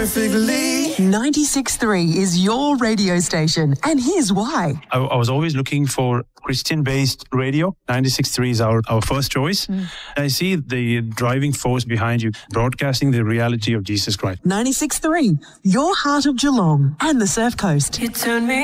perfectly. 96.3 is your radio station, and here's why. I was always looking for Christian-based radio. 96.3 is our first choice. I see the driving force behind you, broadcasting the reality of Jesus Christ. 96.3, your heart of Geelong and the Surf Coast. You turn me